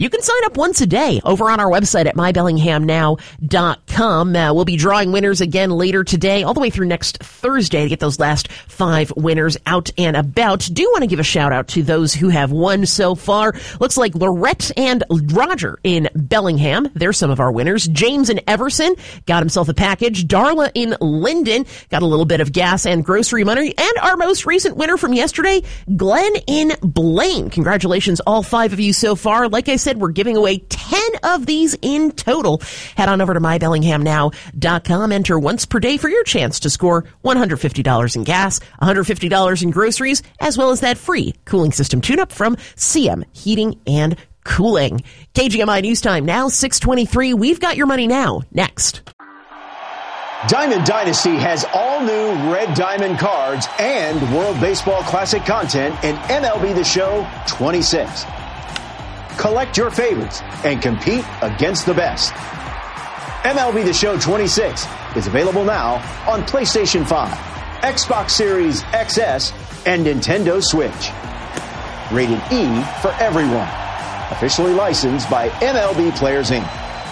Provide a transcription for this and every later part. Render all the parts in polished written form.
You can sign up once a day over on our website at mybellinghamnow.com. We'll be drawing winners again later today, all the way through next Thursday to get those last 5 winners out and about. Do want to give a shout out to those who have won so far. Looks like Lorette and Roger in Bellingham. They're some of our winners. James in Everson got himself a package. Darla in Linden got a little bit of gas and grocery money. And our most recent winner from yesterday, Glenn in Blaine. Congratulations, all 5 of you so far. Like I said, we're giving away 10 of these in total. Head on over to mybellinghamnow.com. Enter once per day for your chance to score $150 in gas, $150 in groceries, as well as that free cooling system tune-up from CM Heating and Cooling. KGMI News Time now, 6:23. We've got your money now. Next. Diamond Dynasty has all new Red Diamond cards and World Baseball Classic content in MLB The Show 26. Collect your favorites and compete against the best. MLB The Show 26 is available now on PlayStation 5, Xbox Series XS, and Nintendo Switch. Rated E for everyone. Officially licensed by MLB Players Inc.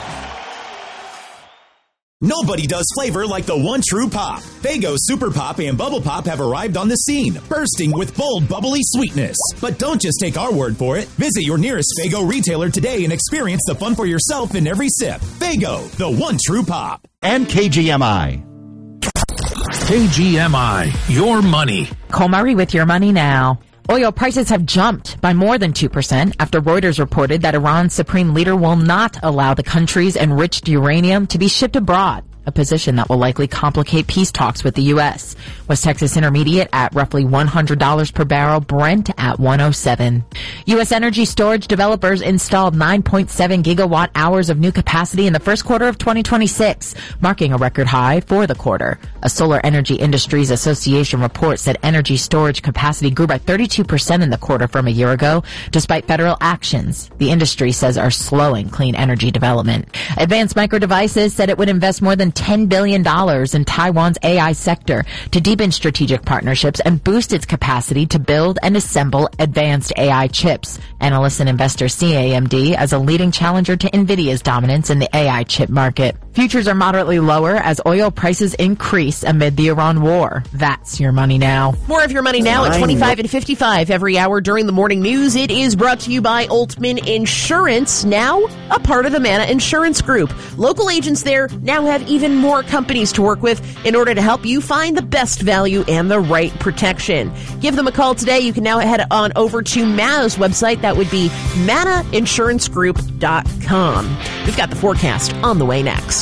Nobody does flavor like the one true pop. Faygo Super Pop and Bubble Pop have arrived on the scene, bursting with bold, bubbly sweetness. But don't just take our word for it. Visit your nearest Faygo retailer today and experience the fun for yourself in every sip. Faygo, the one true pop. And KGMI. KGMI, your money. Cole Murray with your money now. Oil prices have jumped by more than 2% after Reuters reported that Iran's supreme leader will not allow the country's enriched uranium to be shipped abroad, a position that will likely complicate peace talks with the U.S. West Texas Intermediate at roughly $100 per barrel, Brent at $107. U.S. energy storage developers installed 9.7 gigawatt hours of new capacity in the first quarter of 2026, marking a record high for the quarter. A Solar Energy Industries Association report said energy storage capacity grew by 32% in the quarter from a year ago, despite federal actions the industry says are slowing clean energy development. Advanced Micro Devices said it would invest more than $10 billion in Taiwan's AI sector to deepen strategic partnerships and boost its capacity to build and assemble advanced AI chips. Analysts and investors see AMD as a leading challenger to NVIDIA's dominance in the AI chip market. Futures are moderately lower as oil prices increase amid the Iran war. That's your money now. More of your money now at 25 and 55 every hour during the morning news. It is brought to you by Altman Insurance, now a part of the Mana Insurance Group. Local agents there now have even more companies to work with in order to help you find the best value and the right protection. Give them a call today. You can now head on over to Mana's website. That would be manainsurancegroup.com. We've got the forecast on the way next.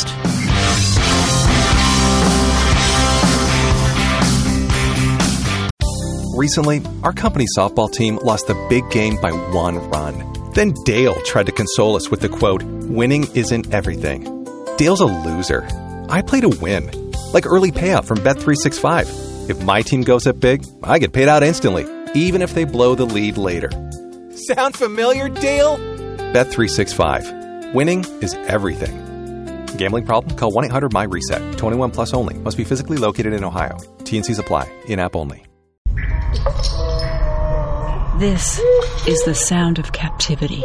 Recently, our company softball team lost the big game by 1 run. Then Dale tried to console us with the quote, "Winning isn't everything." Dale's a loser. I play to win, like early payout from Bet365. If my team goes up big, I get paid out instantly, even if they blow the lead later. Sound familiar, Dale? Bet365. Winning is everything. Gambling problem? Call 1-800-MY-RESET. 21 plus only. Must be physically located in Ohio. T&Cs apply. In-app only. This is the sound of captivity.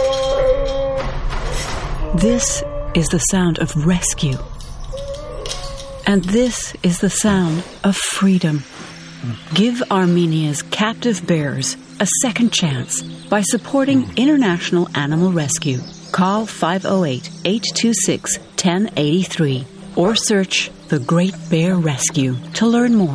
This is the sound of rescue. And this is the sound of freedom. Give Armenia's captive bears a second chance by supporting International Animal Rescue. Call 508-826-1083 or search The Great Bear Rescue to learn more.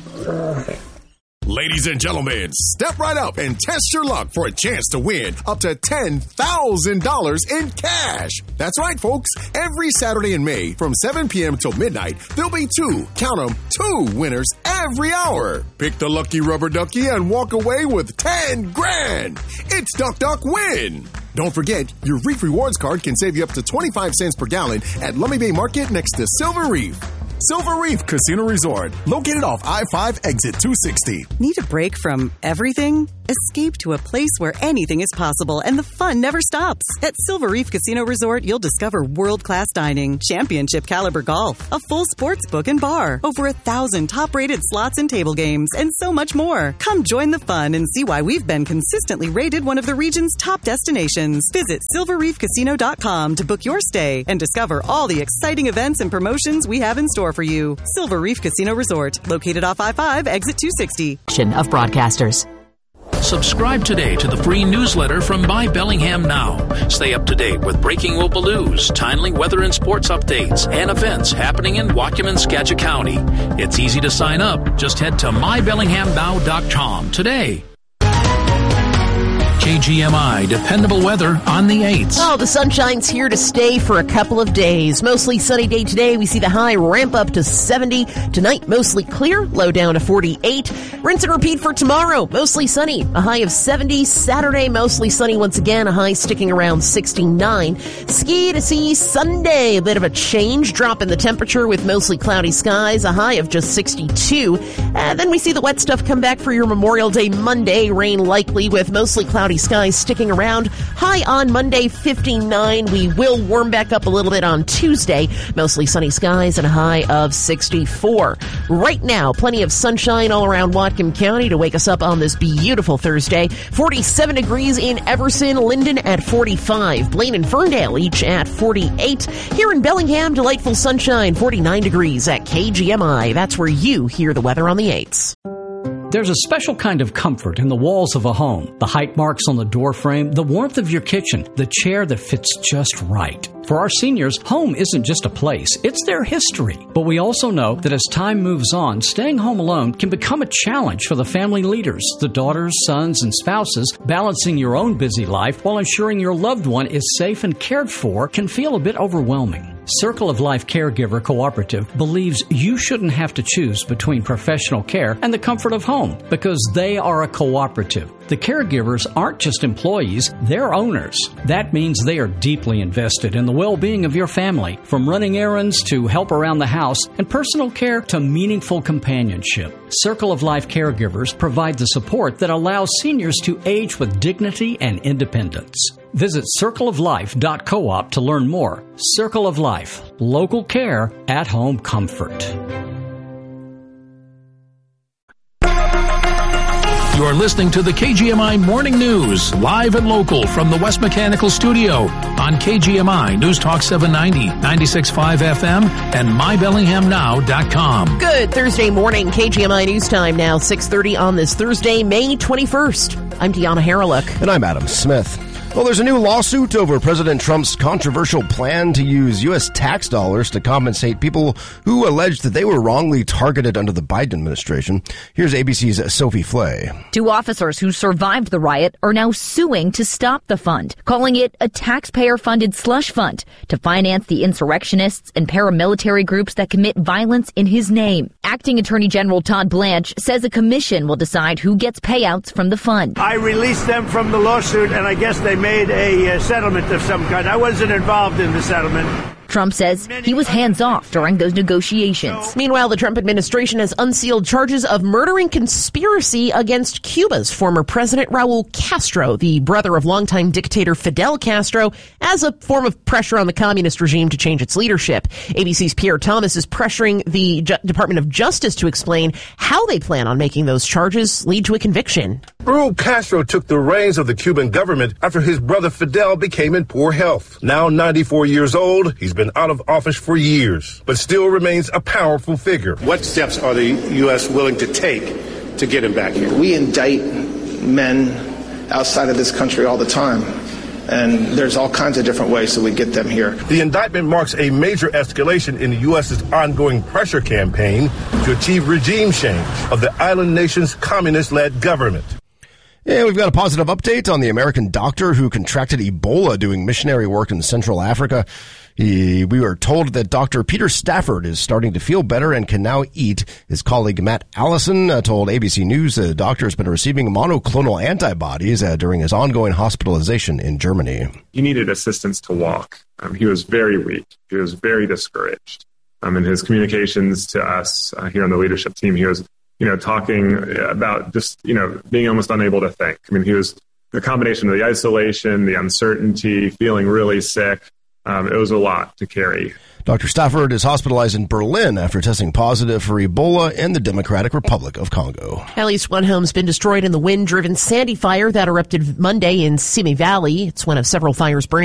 Ladies and gentlemen, step right up and test your luck for a chance to win up to $10,000 in cash. That's right, folks. Every Saturday in May from 7 p.m. till midnight, there'll be two winners every hour. Pick the lucky rubber ducky and walk away with 10 grand. It's Duck Duck Win. Don't forget, your Reef Rewards card can save you up to 25 cents per gallon at Lummi Bay Market next to Silver Reef. Silver Reef Casino Resort, located off I-5 exit 260. Need a break from everything? Escape to a place where anything is possible and the fun never stops. At Silver Reef Casino Resort, you'll discover world-class dining, championship caliber golf, a full sports book and bar, over 1,000 top-rated slots and table games, and so much more. Come join the fun and see why we've been consistently rated one of the region's top destinations. Visit silverreefcasino.com to book your stay and discover all the exciting events and promotions we have in store for you. Silver Reef Casino Resort, located off I-5, exit 260. Of broadcasters. Subscribe today to the free newsletter from My Bellingham Now. Stay up to date with breaking local news, timely weather and sports updates, and events happening in Whatcom and Skagit County. It's easy to sign up. Just head to mybellinghamnow.com today. KGMI, dependable weather on the 8s. Oh, the sunshine's here to stay for a couple of days. Mostly sunny day today. We see the high ramp up to 70. Tonight, mostly clear, low down to 48. Rinse and repeat for tomorrow. Mostly sunny, a high of 70. Saturday, mostly sunny once again, a high sticking around 69. Ski to see Sunday. A bit of a change, drop in the temperature with mostly cloudy skies, a high of just 62. And then we see the wet stuff come back for your Memorial Day Monday. Rain likely with mostly cloudy skies sticking around. High on Monday, 59. We will warm back up a little bit on Tuesday. Mostly sunny skies and a high of 64. Right now, plenty of sunshine all around Whatcom County to wake us up on this beautiful Thursday. 47 degrees in Everson, Linden at 45. Blaine and Ferndale each at 48. Here in Bellingham, delightful sunshine, 49 degrees at KGMI. That's where you hear the weather on the 8s. There's a special kind of comfort in the walls of a home. The height marks on the door frame, the warmth of your kitchen, the chair that fits just right. For our seniors, home isn't just a place, it's their history. But we also know that as time moves on, staying home alone can become a challenge for the family leaders, the daughters, sons, and spouses. Balancing your own busy life while ensuring your loved one is safe and cared for can feel a bit overwhelming. Circle of Life Caregiver Cooperative believes you shouldn't have to choose between professional care and the comfort of home because they are a cooperative. The caregivers aren't just employees, they're owners. That means they are deeply invested in the well-being of your family, from running errands to help around the house and personal care to meaningful companionship. Circle of Life Caregivers provide the support that allows seniors to age with dignity and independence. Visit circleoflife.coop to learn more. Circle of Life, local care, at-home comfort. You are listening to the KGMI Morning News, live and local from the West Mechanical Studio on KGMI News Talk 790, 96.5 FM, and mybellinghamnow.com. Good Thursday morning, KGMI News Time now, 6:30 on this Thursday, May 21st. I'm Deanna Harreluk. And I'm Adam Smith. Well, there's a new lawsuit over President Trump's controversial plan to use U.S. tax dollars to compensate people who allege that they were wrongly targeted under the Biden administration. Here's ABC's Sophie Flay. 2 officers who survived the riot are now suing to stop the fund, calling it a taxpayer-funded slush fund to finance the insurrectionists and paramilitary groups that commit violence in his name. Acting Attorney General Todd Blanche says a commission will decide who gets payouts from the fund. I released them from the lawsuit, and I guess they made a settlement of some kind. I wasn't involved in the settlement. Trump says he was hands-off during those negotiations. Meanwhile, the Trump administration has unsealed charges of murder and conspiracy against Cuba's former president, Raul Castro, the brother of longtime dictator Fidel Castro, as a form of pressure on the communist regime to change its leadership. ABC's Pierre Thomas is pressuring the Department of Justice to explain how they plan on making those charges lead to a conviction. Raul Castro took the reins of the Cuban government after his brother Fidel became in poor health. Now 94 years old, he's been out of office for years, but still remains a powerful figure. What steps are the U.S. willing to take to get him back here? We indict men outside of this country all the time, and there's all kinds of different ways that we get them here. The indictment marks a major escalation in the U.S.'s ongoing pressure campaign to achieve regime change of the island nation's communist-led government. And we've got a positive update on the American doctor who contracted Ebola doing missionary work in Central Africa. We were told that Dr. Peter Stafford is starting to feel better and can now eat. His colleague Matt Allison told ABC News the doctor has been receiving monoclonal antibodies during his ongoing hospitalization in Germany. He needed assistance to walk. He was very weak. He was very discouraged. In his communications to us here on the leadership team, he was talking about just, being almost unable to think. I mean, he was the combination of the isolation, the uncertainty, feeling really sick. It was a lot to carry. Dr. Stafford is hospitalized in Berlin after testing positive for Ebola in the Democratic Republic of Congo. At least one home's been destroyed in the wind-driven Sandy fire that erupted Monday in Simi Valley. It's one of several fires burning